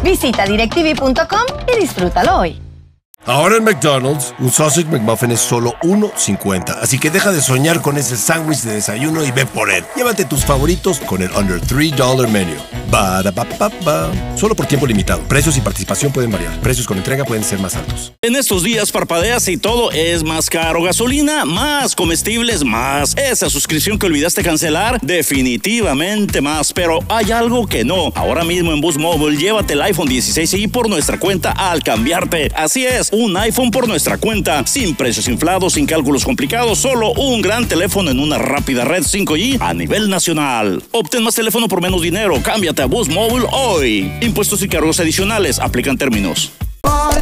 Visita directv.com y disfrútalo hoy. Ahora en McDonald's, un Sausage McMuffin es solo $1.50. Así que deja de soñar con ese sándwich de desayuno y ve por él. Llévate tus favoritos con el Under $3 Menu. Ba-da-ba-ba-ba. Solo por tiempo limitado. Precios y participación pueden variar. Precios con entrega pueden ser más altos. En estos días parpadeas y todo es más caro. Gasolina, más. Comestibles, más. Esa suscripción que olvidaste cancelar, definitivamente más. Pero hay algo que no. Ahora mismo en Boost Mobile, llévate el iPhone 16i por nuestra cuenta al cambiarte. Así es, un iPhone por nuestra cuenta, sin precios inflados, sin cálculos complicados, solo un gran teléfono en una rápida red 5G a nivel nacional. Obtén más teléfono por menos dinero. Cámbiate a Boost Mobile hoy. Impuestos y cargos adicionales. Aplican términos.